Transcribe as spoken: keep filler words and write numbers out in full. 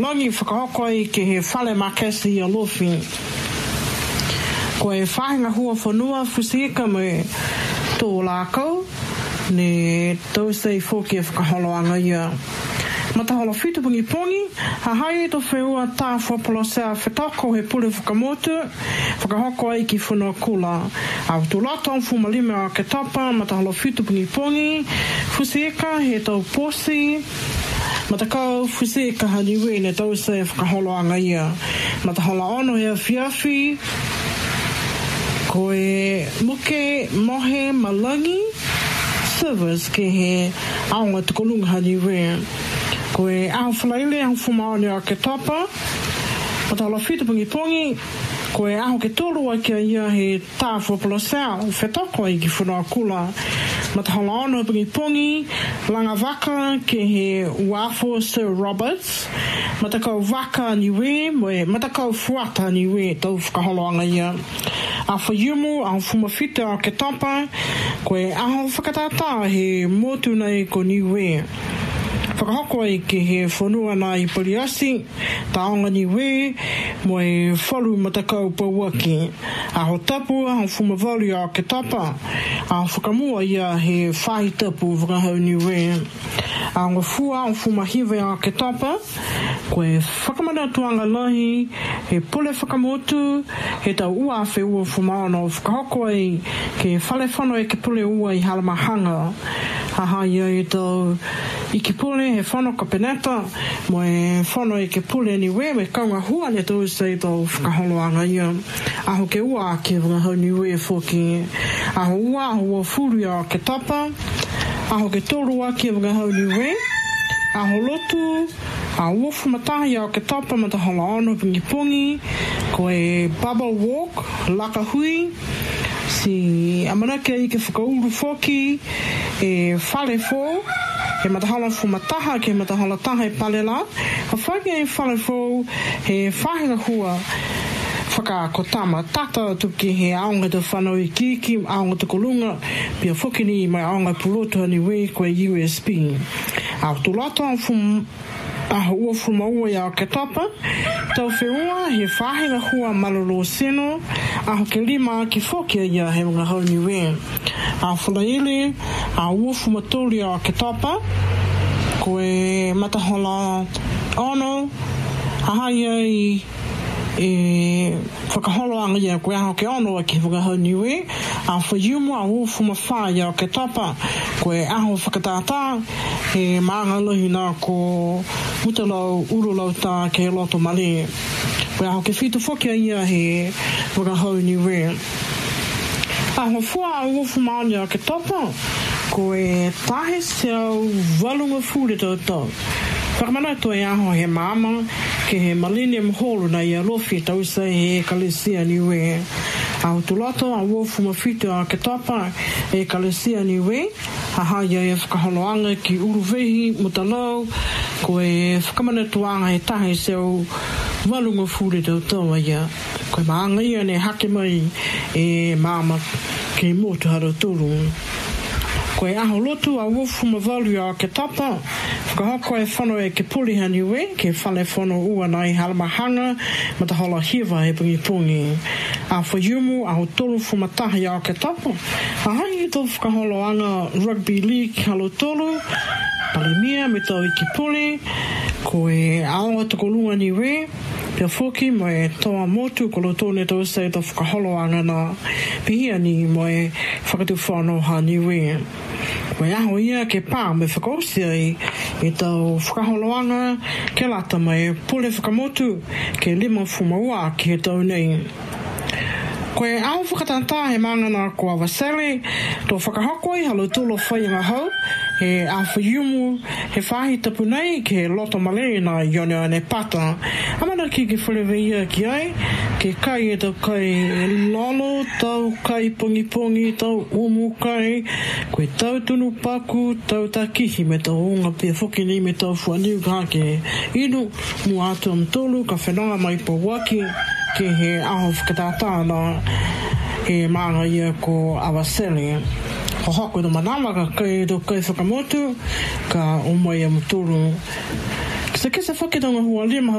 Longi whakahoko ai ke he whale makesi i alofi. Ko e whahinga hua whanua whusiika me tō lākau, ne tausei whoki e whakaholoanga ia. Matahola whitu pungi pongi, ha hai e to wheua tā whapolosea whetako he pule whakamotu, whakahoko ai ki whanua kula. Au tu lata on fumalime a ke tapa, matahola whitu pungi pongi, whusiika he tau posi, matakau whusiika haniwe ne tause e whakaholoanga ia. Matahola ono he a whiawhi, ko e muke mohe malangi, service ke he aonga tukolunga haniwe. Ko e aho whalaile aho whumaone a ke tapa, matahola whitu pungi pongi, ko e aho ke tōru ai kia ia he tā whapolosea, whetako ai ki whanua kula. Matahola ono pungi pongi, langa waka ke he Wafo Sir Roberts, matakau waka niwe, moe matakau fuata niwe, tau whakaholoanga ia. A whaiumu, aho whumawhita a ke tapa, ko e aho whakatata he motu nei ko niwe. Whakahoko ai ke he whanua nā i Pariasi, taonga niwe, mo e whalu matakau pauaki. Aho tapu, aho whumawali a ke tapa, aho whakamua ia he whahi tapu whakahau niwe. Aho fua, aho whumahiwe a ke tapa, ko e whakamana tuanga lahi, he pule whakamotu, he tau ua whi ua whumaono, whakahoko ai ke whale whano e ke pule ua i Halamahanga. Haha ia e tau i ke pule he whano ka peneta, mo e whano e ke pule niwe, me kaunga hua ne tau se tau whakaholoanga ia. Aho ke ua ke wangahau niwe whoki. Aho ua, aho ua furu a ke tapa, aho ke tōru a ke wangahau niwe, aho lotu, aho ua whumatahi a ke tapa matahola ono pingi pongi, ko e Bubble Walk, laka hui, si amanake i ke whakauru whoki, e whale fō, he matahala whumataha ke matahala taha e palela, ha whake e whale fō, he whahinga hua, whakakotama tata tuki he aonga te whanau i kiki, aonga te kolunga, pia whokini mai aonga pulotu ni wei koe U S P. Au tulata au fum, aho ua fumaua ia ke tapa, tau wheua he whahinga hua malolo seno, aho ke lima ki whokia ia he mga hau ni wei. Aho whalaile, aho ua fumatoli a ke tapa, koe matahola ono, ahai ai, e whakaholoanga ia koe aho ke ono a ki whakahau niwe, a whaiumu a ua fumawha ia ke tapa, koe aho whakatata, he maanga lohi nā ko mutalau urulau tā ke loto male. Koe aho ke whitu whokia ia he whakahau niwe. Aho fua a ua fumaone a ke tapa, koe tahe seau walunga fure tau tau. Whakamana to e aho he mama ke he Millennium Hall na i alofi tau se he Kalesia niwe. Aho tulato a ua fumawhita a ke tapa e Kalesia niwe, haha ia e whakaholoanga ki uruwehi mutalau, ko e whakamana tuanga he tahe seau walunga fure tau tau ia. Koe maanga ia ne hake mai e mama ke motu hara tolu. Koe aho lotu a wofu mawali a ke tapa, whakahoko e whano e ke puliha niwe, ke whale whano ua nai Halamahanga, matahola hiwa he pungi pungi. A whaiumu aho tolu fumatahi a ke tapa, a hai tau whakaholoanga Rugby League halo tolu, palimia me tau i ki puli, koe aonga tukolunga niwe, pia whoki mo e toa motu ko lo tōne tau se tau whakaholoanga na pihia ni mo e whakatu whanau ha niwe. Koe aho ia ke pā me whakaosia i e tau whakaholoanga ke lata mai pule whakamotu ke lima fumaua ki he tau nei. Koe aho whakatata he mangana ko awasele, tō whakahokoi halo tūlo whainga hau, he a whaiumu, he whahi tapu nei ke loto malere na ione ane pata. Amana ki ke wharewe ia ki ai, ke kai e tau kai lolo, tau kai pongi pongi, tau umu kai, koe tau tunu paku, tau takihi me tau unga pia whokini me tau fuaniu ka ke inu, mu atu am tolu ka whenanga mai po waki, ke he aho whakatata na he maanga ia ko awasele. Ho hoko no manawa ka kai do kai whakamotu, ka omai am tolu Se kesa whaketonga hua lima